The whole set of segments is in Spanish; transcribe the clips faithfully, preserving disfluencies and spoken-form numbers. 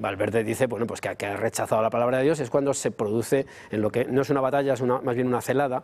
Valverde dice, bueno, pues que ha, que ha rechazado la palabra de Dios, es cuando se produce, en lo que no es una batalla, es una, más bien una celada.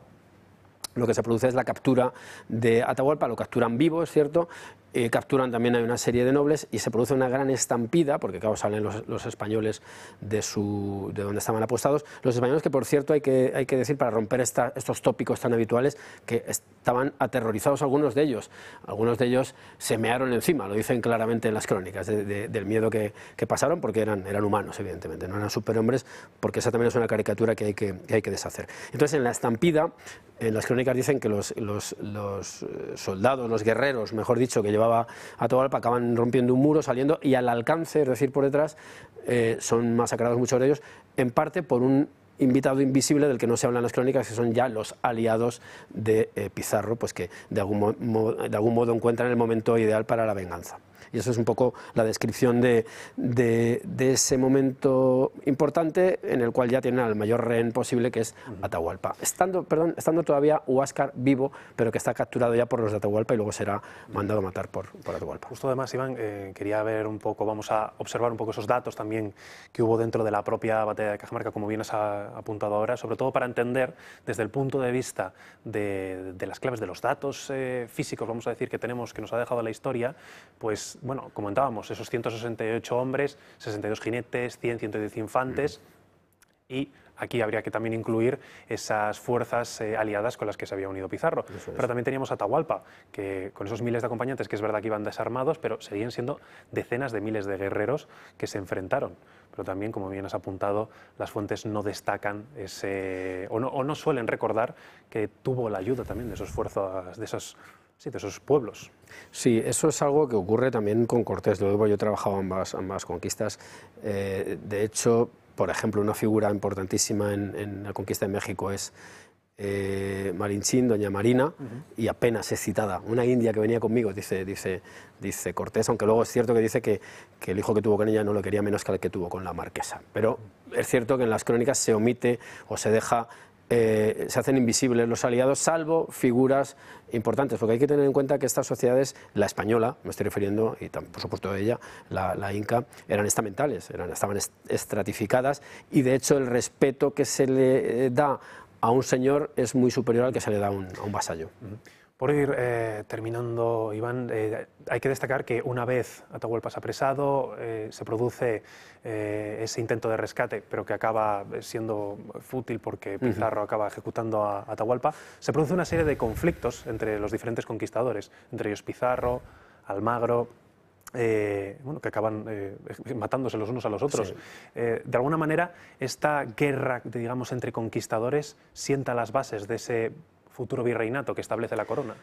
Lo que se produce es la captura de Atahualpa, lo capturan vivo, es cierto, eh, capturan también a una serie de nobles y se produce una gran estampida, porque claro, salen los, los españoles de, su, de donde estaban apostados, los españoles que por cierto hay que, hay que decir, para romper esta, estos tópicos tan habituales, que estaban aterrorizados algunos de ellos, algunos de ellos se mearon encima, lo dicen claramente en las crónicas, de, de, del miedo que, que pasaron, porque eran, eran humanos evidentemente, no eran superhombres, porque esa también es una caricatura que hay que, que, hay que deshacer. Entonces en la estampida, en las crónicas dicen que los, los, los soldados, los guerreros, mejor dicho, que llevaba Atahualpa, acaban rompiendo un muro, saliendo, y al alcance, es decir, por detrás, eh, son masacrados muchos de ellos, en parte por un invitado invisible del que no se habla en las crónicas, que son ya los aliados de eh, Pizarro, pues que de algún, mo de algún modo encuentran el momento ideal para la venganza. Y eso es un poco la descripción de, de, de ese momento importante en el cual ya tienen al mayor rehén posible, que es Atahualpa. Estando, perdón, estando todavía Huáscar vivo, pero que está capturado ya por los de Atahualpa y luego será mandado a matar por, por Atahualpa. Justo además, Iván, eh, quería ver un poco, vamos a observar un poco esos datos también que hubo dentro de la propia batalla de Cajamarca, como bien has apuntado ahora, sobre todo para entender desde el punto de vista de, de las claves de los datos eh, físicos, vamos a decir, que tenemos, que nos ha dejado la historia, pues bueno, comentábamos, esos ciento sesenta y ocho hombres, sesenta y dos jinetes, cien, ciento diez infantes, uh-huh. y aquí habría que también incluir esas fuerzas eh, aliadas con las que se había unido Pizarro. Pero también teníamos Atahualpa, que con esos miles de acompañantes, que es verdad que iban desarmados, pero seguían siendo decenas de miles de guerreros que se enfrentaron. Pero también, como bien has apuntado, las fuentes no destacan ese, o, no, o no suelen recordar que tuvo la ayuda también de esos fuerzas, de esos... Sí, de esos pueblos. Sí, eso es algo que ocurre también con Cortés. Lo digo, yo he trabajado ambas, ambas conquistas. Eh, de hecho, por ejemplo, una figura importantísima en, en la conquista de México es eh, Malinchín, doña Marina, uh-huh. y apenas es citada. Una india que venía conmigo, dice, dice, dice Cortés, aunque luego es cierto que dice que, que el hijo que tuvo con ella no lo quería menos que el que tuvo con la marquesa. Pero es cierto que en las crónicas se omite o se deja... Eh, se hacen invisibles los aliados, salvo figuras importantes, porque hay que tener en cuenta que estas sociedades, la española, me estoy refiriendo, y por supuesto ella, la, la inca, eran estamentales, eran, estaban estratificadas, y de hecho el respeto que se le da a un señor es muy superior al que se le da a un, a un vasallo. Uh-huh. Por ir eh, terminando, Iván, eh, hay que destacar que una vez Atahualpa es apresado, eh, se produce eh, ese intento de rescate, pero que acaba siendo fútil porque Pizarro uh-huh. acaba ejecutando a Atahualpa, se produce una serie de conflictos entre los diferentes conquistadores, entre ellos Pizarro, Almagro, Eh, bueno, que acaban eh, matándose los unos a los otros. Sí. Eh, de alguna manera, esta guerra, digamos, entre conquistadores sienta las bases de ese futuro virreinato que establece la corona.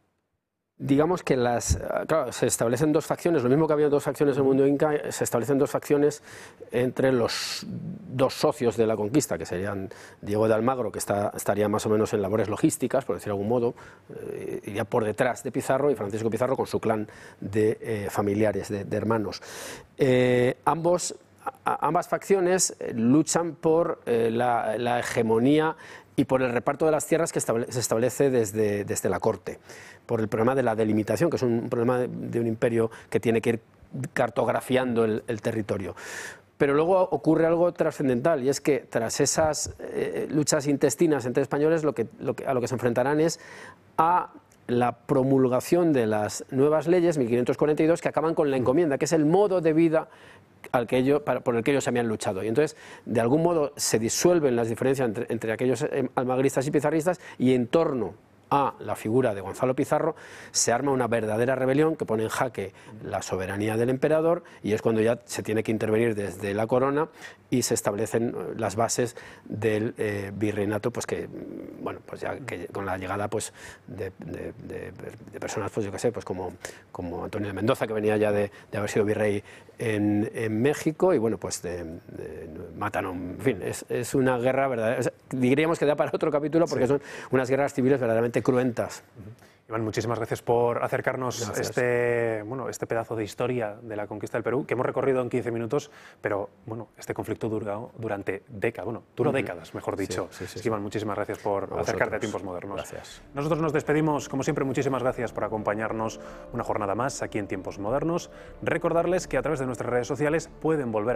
Digamos que las, claro, se establecen dos facciones, lo mismo que había dos facciones en el mundo inca, se establecen dos facciones entre los dos socios de la conquista, que serían Diego de Almagro, que está, estaría más o menos en labores logísticas, por decir de algún modo, eh, iría por detrás de Pizarro, y Francisco Pizarro con su clan de eh, familiares, de, de hermanos. Eh, ambos, a, ambas facciones eh, luchan por eh, la, la hegemonía y por el reparto de las tierras que estable, se establece desde, desde la corte, por el problema de la delimitación, que es un problema de, de un imperio que tiene que ir cartografiando el, el territorio. Pero luego ocurre algo trascendental, y es que tras esas eh, luchas intestinas entre españoles, lo que, lo que, a lo que se enfrentarán es a la promulgación de las nuevas leyes, mil quinientos cuarenta y dos, que acaban con la encomienda, que es el modo de vida al que ellos, para, por el que ellos habían luchado. Y entonces, de algún modo, se disuelven las diferencias entre, entre aquellos almagristas y pizarristas, y en torno a la figura de Gonzalo Pizarro se arma una verdadera rebelión que pone en jaque la soberanía del emperador, y es cuando ya se tiene que intervenir desde la corona y se establecen las bases del eh, virreinato, pues que, bueno, pues ya que con la llegada pues de, de, de, de personas, pues yo qué sé, pues como, como Antonio de Mendoza, que venía ya de, de haber sido virrey en, en México, y bueno, pues de, de, matan, en fin, es, es una guerra verdadera, diríamos que da para otro capítulo, porque sí. Son unas guerras civiles verdaderamente cruentas. Uh-huh. Iván, muchísimas gracias por acercarnos este, bueno, este pedazo de historia de la conquista del Perú, que hemos recorrido en quince minutos, pero bueno, este conflicto duró durante décadas, bueno, duró uh-huh. décadas, mejor dicho. Sí, sí, sí, Iván, sí. Muchísimas gracias por a acercarte a tiempos modernos. Gracias. Nosotros nos despedimos, como siempre, muchísimas gracias por acompañarnos una jornada más aquí en Tiempos Modernos. Recordarles que a través de nuestras redes sociales pueden volver a